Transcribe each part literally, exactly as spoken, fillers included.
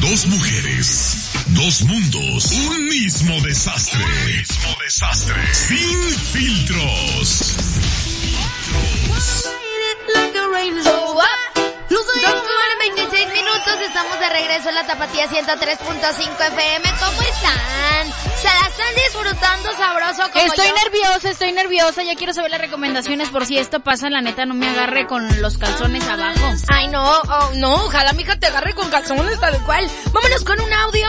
Dos mujeres, dos mundos, un mismo desastre. Un mismo desastre. Sin filtros. veintiséis minutos, estamos de regreso en la Tapatía ciento tres punto cinco F M. ¿Cómo están? ¿Se la están disfrutando sabroso como Estoy yo? nerviosa, estoy nerviosa. Ya quiero saber las recomendaciones por si esto pasa. La neta, no me agarre con los calzones abajo. Ay, no, oh, no, ojalá mija te agarre con calzones tal cual. Vámonos con un audio.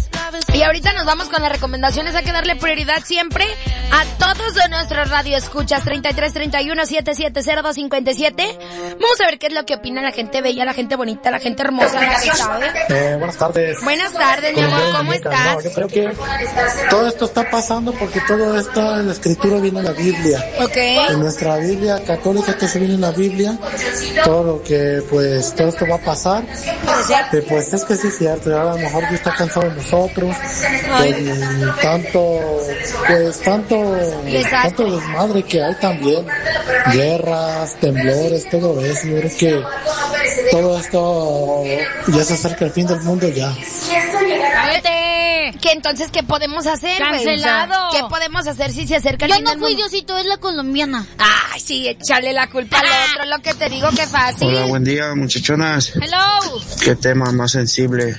Y ahorita nos vamos con las recomendaciones. Hay que darle prioridad siempre a todos de nuestros radioescuchas. treinta y tres, treinta y uno, setenta y siete, cero dos, cincuenta y siete. Vamos a ver qué es lo que opina la gente bella, la gente bonita, la gente hermosa, la que sabe. Eh, buenas tardes. Buenas tardes, mi amor, ¿cómo estás? No, yo creo que todo esto está pasando porque todo esto en la escritura viene en la Biblia. Ok. En nuestra Biblia católica que se viene en la Biblia, todo lo que, pues, todo esto va a pasar. Eh, pues es que sí es cierto, a lo mejor Dios está cansado de nosotros. Pues, tanto, pues, tanto, tanto desmadre que hay también. Guerras, temblores, todo eso. Yo creo que todo esto ya se acerca el fin del mundo ya. ¡Cállate! ¿Qué entonces qué podemos hacer? Cancelado. O sea, ¿qué podemos hacer si se acerca el Yo fin no del fui mundo? Diosito, es la colombiana. Ay, sí, échale la culpa al otro, lo que te digo que fácil. Hola, buen día, muchachonas. Hello. Qué tema más sensible.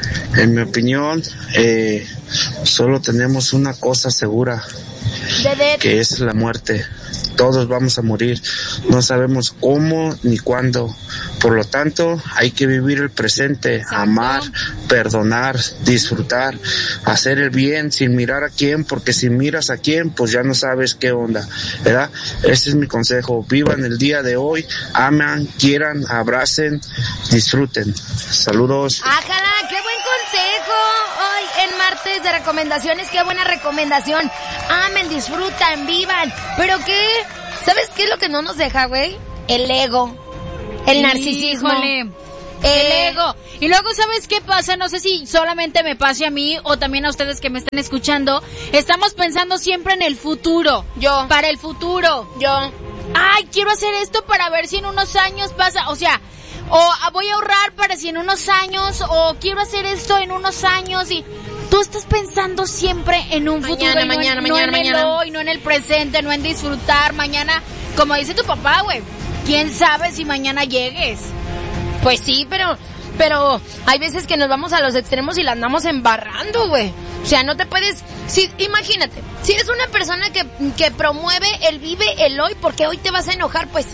En mi opinión, eh, solo tenemos una cosa segura, Bebé. que es la muerte. Todos vamos a morir. No sabemos cómo ni cuándo. Por lo tanto, hay que vivir el presente, amar, perdonar, disfrutar, hacer el bien sin mirar a quién, porque si miras a quién, pues ya no sabes qué onda, ¿verdad? Ese es mi consejo. Vivan el día de hoy, aman, quieran, abracen, disfruten. Saludos. ¡Ájala! ¡Qué buen consejo! Hoy en martes de recomendaciones, qué buena recomendación. Amen, disfrutan, vivan. ¿Pero qué? ¿Sabes qué es lo que no nos deja, güey? El ego. El narcisismo. Híjole. El ego. Y luego, ¿sabes qué pasa? No sé si solamente me pase a mí o también a ustedes que me estén escuchando. Estamos pensando siempre en el futuro. Yo. Para el futuro. Yo. Ay, quiero hacer esto para ver si en unos años pasa. O sea, o voy a ahorrar para si en unos años, o quiero hacer esto en unos años y... Tú estás pensando siempre en un Mañana, futuro, mañana, no, mañana, en, no en mañana. el hoy, no en el presente, no en disfrutar. Mañana, como dice tu papá, güey, ¿quién sabe si mañana llegues? Pues sí, pero... Pero hay veces que nos vamos a los extremos y la andamos embarrando, güey. O sea, no te puedes... Si, imagínate, si eres una persona que, que promueve el vive el hoy, porque hoy te vas a enojar, pues...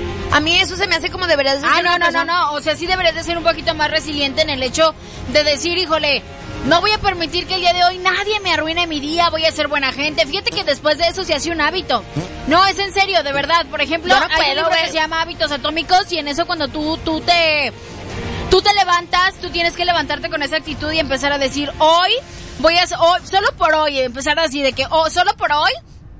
A mí eso se me hace como deberías de Ah, ser no, una no, persona... no, no. O sea, sí deberías de ser un poquito más resiliente en el hecho de decir, híjole... No voy a permitir que el día de hoy nadie me arruine mi día, voy a ser buena gente. Fíjate que después de eso se hace un hábito. No, es en serio, de verdad. Por ejemplo, Yo no hay un puedo libro ver. que se llama Hábitos Atómicos y en eso cuando tú, tú te... Tú te levantas, tú tienes que levantarte con esa actitud y empezar a decir, hoy voy a... Hoy, solo por hoy, empezar así de que, oh, solo por hoy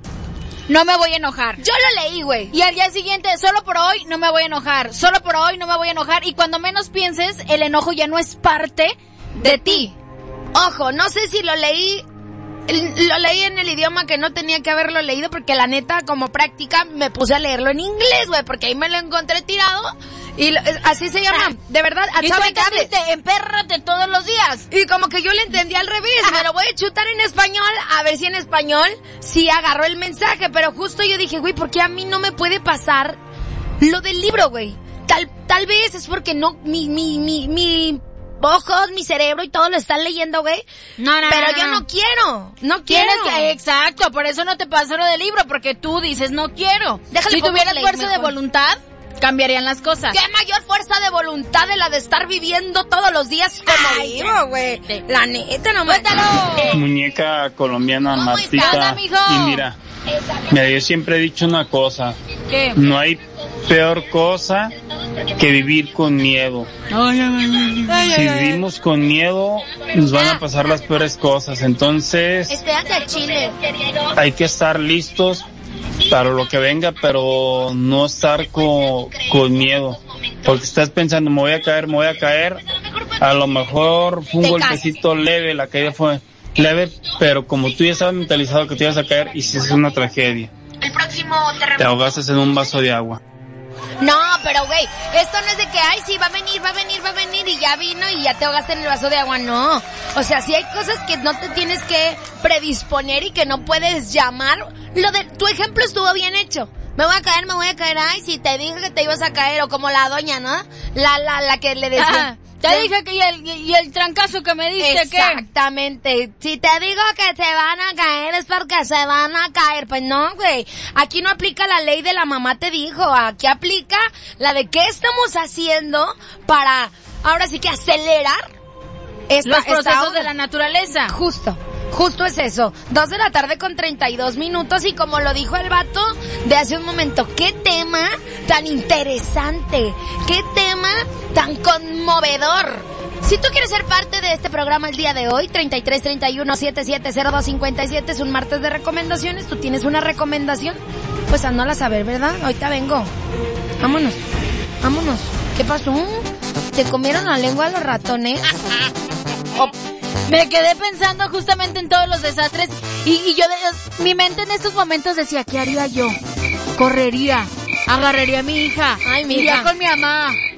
no me voy a enojar. Yo lo leí, güey. Y al día siguiente, solo por hoy no me voy a enojar. Solo por hoy no me voy a enojar. Y cuando menos pienses, el enojo ya no es parte de ti. Ojo, no sé si lo leí, lo leí en el idioma que no tenía que haberlo leído, porque la neta, como práctica, me puse a leerlo en inglés, güey, porque ahí me lo encontré tirado, y lo, así se llama, de verdad, ¿Y Atomic tú Habits. te empérrate todos los días? Y como que yo le entendí al revés, me lo voy a chutar en español, a ver si en español sí agarró el mensaje, pero justo yo dije, güey, ¿por qué a mí no me puede pasar lo del libro, güey? Tal, tal vez es porque no, mi, mi, mi, mi... ojos, mi cerebro y todo lo están leyendo, güey. No, no, Pero no, yo no. no quiero, no quiero. Tienes que, exacto, por eso no te pasa lo del libro, porque tú dices, no quiero. Déjale si pongo tuvieras play fuerza de mejor. voluntad, cambiarían las cosas. ¿Qué mayor fuerza de voluntad de la de estar viviendo todos los días como Ay, vivo, güey? sí. La neta, no me... ¡Cuéntalo! Muñeca colombiana ¿Cómo Martita. estás, amigo? Y mira, mira, yo siempre he dicho una cosa. ¿Qué? No hay peor cosa que vivir con miedo. Si vivimos con miedo, nos van a pasar las peores cosas. Entonces, Espérate al chile. hay que estar listos para lo que venga, pero no estar con, con miedo. Porque estás pensando, me voy a caer, me voy a caer. A lo mejor fue un Te golpecito leve, la caída fue leve, pero como tú ya estabas mentalizado que te ibas a caer, y si es una tragedia. Te ahogaste en un vaso de agua. No, pero güey, esto no es de que, ay, sí, va a venir, va a venir, va a venir y ya vino y ya te ahogaste en el vaso de agua, no. O sea, sí hay cosas que no te tienes que predisponer y que no puedes llamar. Lo de, tu ejemplo estuvo bien hecho. Me voy a caer, me voy a caer, ay, si te dije que te ibas a caer, o como la doña, ¿no? La, la, la que le decía. Ah, te ¿sí? dije que y el, y el trancazo que me diste, ¿qué? Exactamente. Si te digo que se van a caer es porque se van a caer. Pues no, güey. Aquí no aplica la ley de la mamá te dijo. Aquí aplica la de qué estamos haciendo para, ahora sí que acelerar esta, los procesos esta de la naturaleza. Justo. Justo es eso, dos de la tarde con treinta y dos minutos y como lo dijo el vato de hace un momento, qué tema tan interesante, qué tema tan conmovedor. Si tú quieres ser parte de este programa el día de hoy, treinta y tres, treinta y uno, setenta y siete, cero dos cincuenta y siete, es un martes de recomendaciones, tú tienes una recomendación, pues andala a saber, ¿verdad? Ahorita vengo, vámonos, vámonos, ¿qué pasó? ¿Te comieron la lengua a los ratones? Oh. Me quedé pensando justamente en todos los desastres y, y yo, de, mi mente en estos momentos decía, ¿qué haría yo? Correría, agarraría a mi hija, Ay, mi iría hija. con mi mamá,